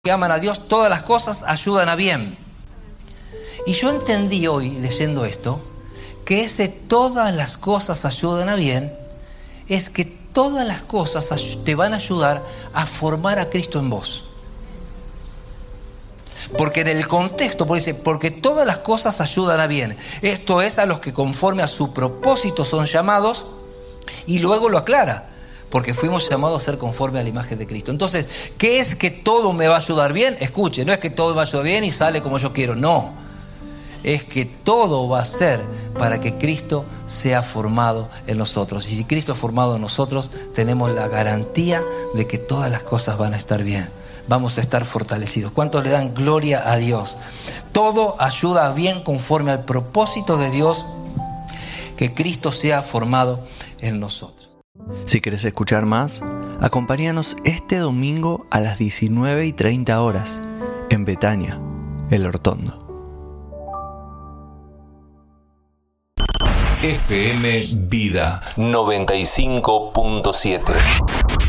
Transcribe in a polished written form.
que aman a Dios, todas las cosas ayudan a bien. Y yo entendí hoy, leyendo esto, que ese todas las cosas ayudan a bien, es que todas las cosas te van a ayudar a formar a Cristo en vos. Porque en el contexto, porque todas las cosas ayudan a bien. Esto es a los que conforme a su propósito son llamados, y luego lo aclara. Porque fuimos llamados a ser conforme a la imagen de Cristo. Entonces, ¿qué es que todo me va a ayudar bien? Escuche, no es que todo me va a ayudar bien y sale como yo quiero, no. Es que todo va a ser para que Cristo sea formado en nosotros. Y si Cristo es formado en nosotros, tenemos la garantía de que todas las cosas van a estar bien. Vamos a estar fortalecidos. ¿Cuántos le dan gloria a Dios? Todo ayuda bien conforme al propósito de Dios, que Cristo sea formado en nosotros. Si querés escuchar más, acompáñanos este domingo a las 19:30 horas en Betania, El Hortondo. FM Vida 95.7